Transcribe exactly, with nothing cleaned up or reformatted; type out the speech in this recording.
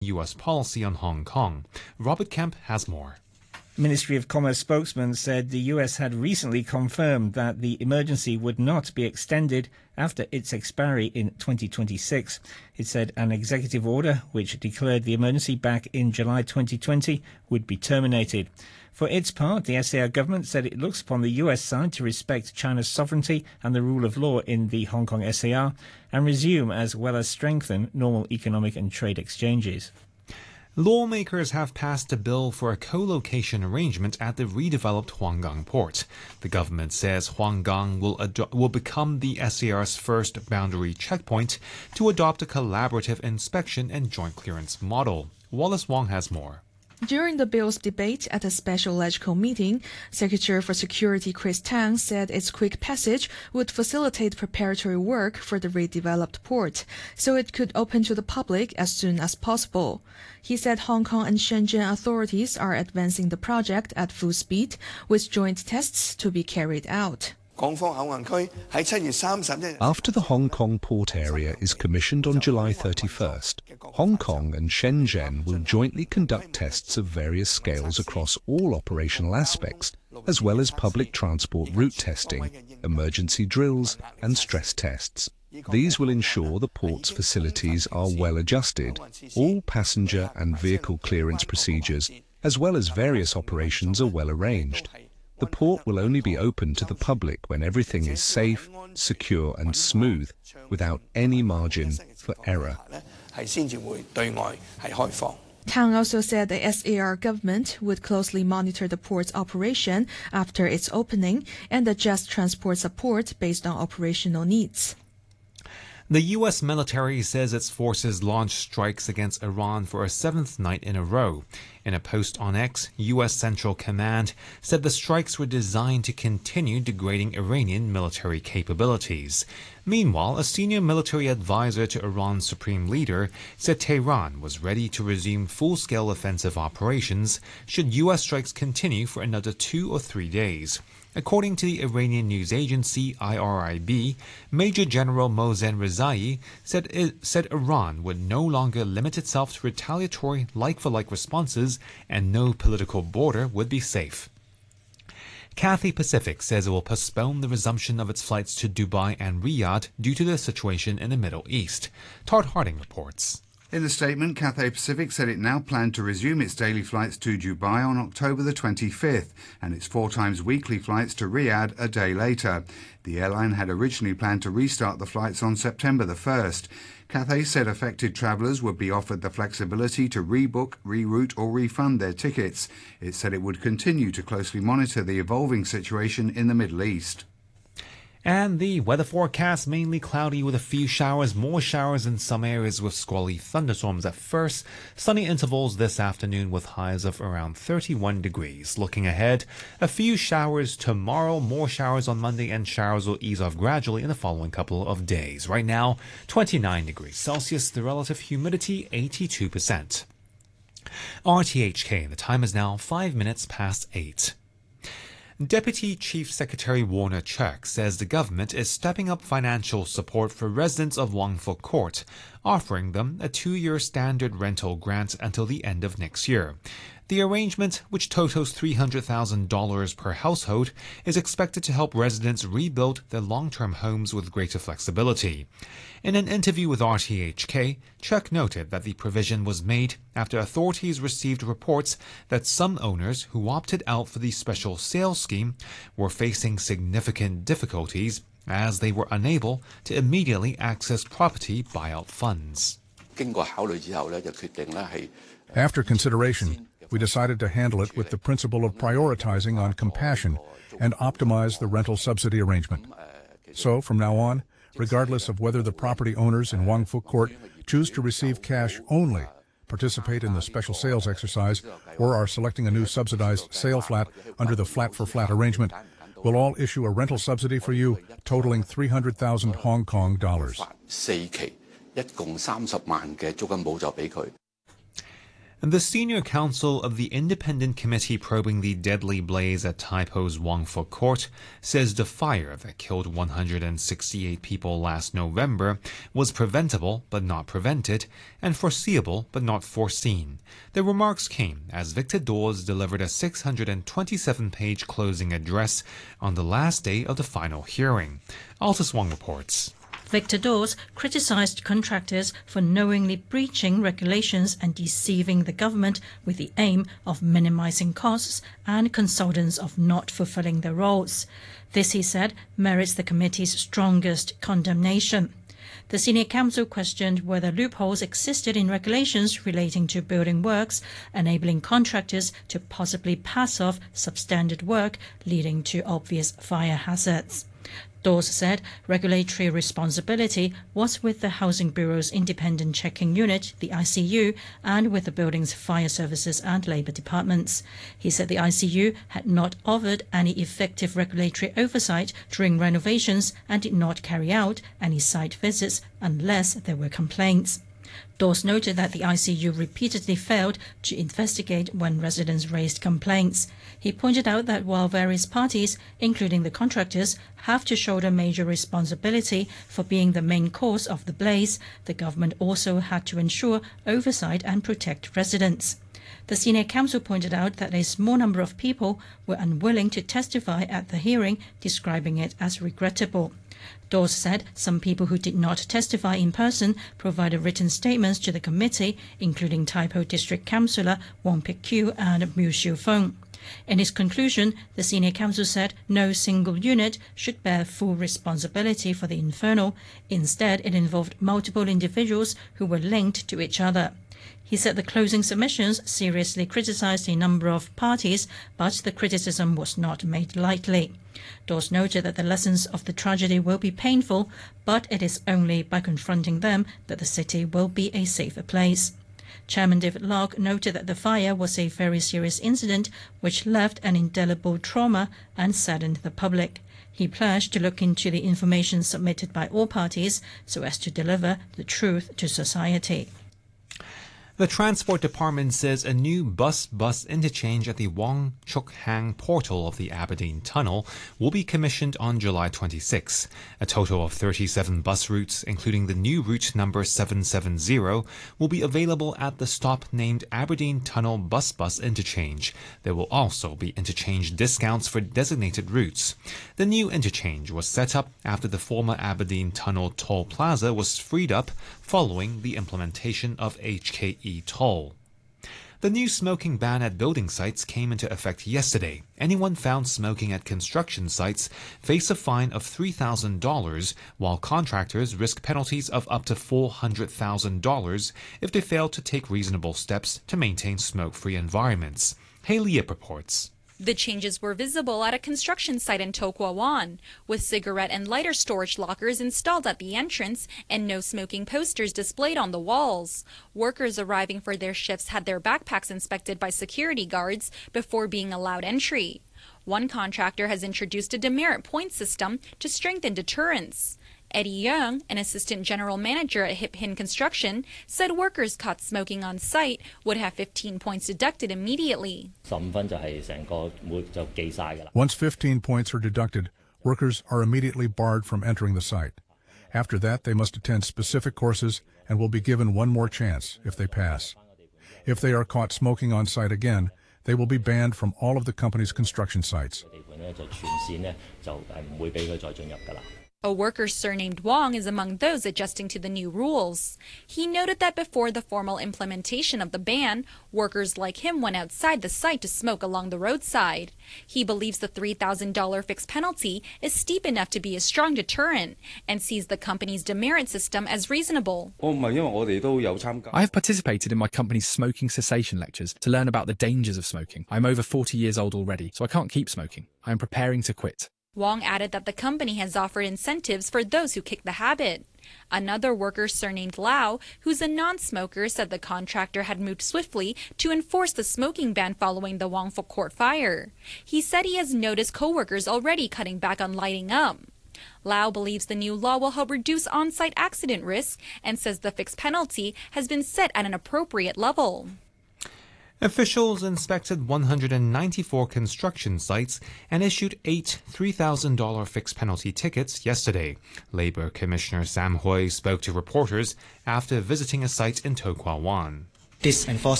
U S policy on Hong Kong. Robert Kemp has more. Ministry of Commerce spokesman said the U S had recently confirmed that the emergency would not be extended after its expiry in twenty twenty-six. It said an executive order, which declared the emergency back in July twenty twenty, would be terminated. For its part, the S A R government said it looks upon the U S side to respect China's sovereignty and the rule of law in the Hong Kong S A R and resume as well as strengthen normal economic and trade exchanges. Lawmakers have passed a bill for a co-location arrangement at the redeveloped Huanggang port. The government says Huanggang will, will become the S A R's first boundary checkpoint to adopt a collaborative inspection and joint clearance model. Wallace Wong has more. During the bill's debate at a special LegCo meeting, Secretary for Security Chris Tang said its quick passage would facilitate preparatory work for the redeveloped port, so it could open to the public as soon as possible. He said Hong Kong and Shenzhen authorities are advancing the project at full speed, with joint tests to be carried out. After the Hong Kong port area is commissioned on July thirty-first, Hong Kong and Shenzhen will jointly conduct tests of various scales across all operational aspects, as well as public transport route testing, emergency drills and stress tests. These will ensure the port's facilities are well adjusted, all passenger and vehicle clearance procedures, as well as various operations are well arranged. The port will only be open to the public when everything is safe, secure and smooth, without any margin for error. Tang also said the S A R government would closely monitor the port's operation after its opening and adjust transport support based on operational needs. The U S military says its forces launched strikes against Iran for a seventh night in a row. In a post on X, U S Central Command said the strikes were designed to continue degrading Iranian military capabilities. Meanwhile, a senior military advisor to Iran's supreme leader said Tehran was ready to resume full-scale offensive operations should U S strikes continue for another two or three days. According to the Iranian news agency I R I B, Major General Mohsen Rezai said, it, said Iran would no longer limit itself to retaliatory like-for-like responses and no political border would be safe. Cathay Pacific says it will postpone the resumption of its flights to Dubai and Riyadh due to the situation in the Middle East. Todd Harding reports. In a statement, Cathay Pacific said it now planned to resume its daily flights to Dubai on October the twenty-fifth and its four times weekly flights to Riyadh a day later. The airline had originally planned to restart the flights on September the first. Cathay said affected travellers would be offered the flexibility to rebook, reroute or refund their tickets. It said it would continue to closely monitor the evolving situation in the Middle East. And the weather forecast, mainly cloudy with a few showers, more showers in some areas with squally thunderstorms at first. Sunny intervals this afternoon with highs of around thirty-one degrees. Looking ahead, a few showers tomorrow, more showers on Monday, and showers will ease off gradually in the following couple of days. Right now, twenty-nine degrees Celsius, the relative humidity eighty-two percent. R T H K, the time is now five minutes past eight. Deputy Chief Secretary Warner Cheuk says the government is stepping up financial support for residents of Wong Fuk Court, offering them a two-year standard rental grant until the end of next year. The arrangement, which totals three hundred thousand dollars per household, is expected to help residents rebuild their long-term homes with greater flexibility. In an interview with R T H K, Cheuk noted that the provision was made after authorities received reports that some owners who opted out for the special sales scheme were facing significant difficulties as they were unable to immediately access property buyout funds. After consideration, we decided to handle it with the principle of prioritizing on compassion and optimize the rental subsidy arrangement. So, from now on, regardless of whether the property owners in Wong Fuk Court choose to receive cash only, participate in the special sales exercise, or are selecting a new subsidized sale flat under the flat-for-flat arrangement, we'll all issue a rental subsidy for you totaling three hundred thousand Hong Kong dollars. The senior counsel of the independent committee probing the deadly blaze at Taipo's Wangfu Court says the fire that killed one hundred sixty-eight people last November was preventable but not prevented, and foreseeable but not foreseen. The remarks came as Victor Dawes delivered a six hundred twenty-seven page closing address on the last day of the final hearing. Altus Wong reports. Victor Dawes criticized contractors for knowingly breaching regulations and deceiving the government with the aim of minimizing costs, and consultants of not fulfilling their roles. This, he said, merits the committee's strongest condemnation. The senior counsel questioned whether loopholes existed in regulations relating to building works, enabling contractors to possibly pass off substandard work, leading to obvious fire hazards. Dawes said regulatory responsibility was with the Housing Bureau's Independent Checking Unit, the I C U, and with the building's fire services and labour departments. He said the I C U had not offered any effective regulatory oversight during renovations and did not carry out any site visits unless there were complaints. Dawes noted that the I C U repeatedly failed to investigate when residents raised complaints. He pointed out that while various parties, including the contractors, have to shoulder major responsibility for being the main cause of the blaze, the government also had to ensure oversight and protect residents. The senior counsel pointed out that a small number of people were unwilling to testify at the hearing, describing it as regrettable. Dawes said some people who did not testify in person provided written statements to the committee, including Taipo District Councillor Wong Pik-kiew and Mu Xiu-feng. In his conclusion, the senior counsel said no single unit should bear full responsibility for the inferno. Instead, it involved multiple individuals who were linked to each other. He said the closing submissions seriously criticized a number of parties, but the criticism was not made lightly. Dawes noted that the lessons of the tragedy will be painful, but it is only by confronting them that the city will be a safer place. Chairman David Locke noted that the fire was a very serious incident which left an indelible trauma and saddened the public. He pledged to look into the information submitted by all parties so as to deliver the truth to society. The Transport Department says a new bus-bus interchange at the Wong Chuk Hang portal of the Aberdeen Tunnel will be commissioned on July twenty-sixth. A total of thirty-seven bus routes, including the new route number seven seven zero, will be available at the stop named Aberdeen Tunnel Bus-Bus Interchange. There will also be interchange discounts for designated routes. The new interchange was set up after the former Aberdeen Tunnel Toll Plaza was freed up following the implementation of H K E toll. The new smoking ban at building sites came into effect yesterday. Anyone found smoking at construction sites face a fine of three thousand dollars, while contractors risk penalties of up to four hundred thousand dollars if they fail to take reasonable steps to maintain smoke-free environments. Haley Yip reports. The changes were visible at a construction site in To Kwa Wan, with cigarette and lighter storage lockers installed at the entrance and no smoking posters displayed on the walls. Workers arriving for their shifts had their backpacks inspected by security guards before being allowed entry. One contractor has introduced a demerit point system to strengthen deterrence. Eddie Young, an assistant general manager at Hip Hin Construction, said workers caught smoking on site would have fifteen points deducted immediately. Once fifteen points are deducted, workers are immediately barred from entering the site. After that, they must attend specific courses and will be given one more chance if they pass. If they are caught smoking on site again, they will be banned from all of the company's construction sites. A worker surnamed Wong is among those adjusting to the new rules. He noted that before the formal implementation of the ban, workers like him went outside the site to smoke along the roadside. He believes the three thousand dollars fixed penalty is steep enough to be a strong deterrent and sees the company's demerit system as reasonable. I have participated in my company's smoking cessation lectures to learn about the dangers of smoking. I'm over forty years old already, so I can't keep smoking. I am preparing to quit. Wong added that the company has offered incentives for those who kick the habit. Another worker surnamed Lau, who's a non-smoker, said the contractor had moved swiftly to enforce the smoking ban following the Wangfu Court fire. He said he has noticed co-workers already cutting back on lighting up. Lau believes the new law will help reduce on-site accident risk and says the fixed penalty has been set at an appropriate level. Officials inspected one hundred ninety-four construction sites and issued eight three thousand dollars fixed penalty tickets yesterday. Labour Commissioner Sam Hui spoke to reporters after visiting a site in To Kwa Wan. This enforcement